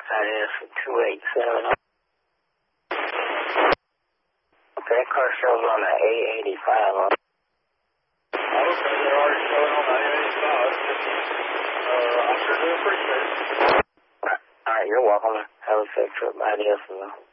That is 287. Okay, that car shows on the A85. Okay, they're already showing on the A85. I sure do appreciate it. Alright, you're welcome. Have a safe trip. Adios.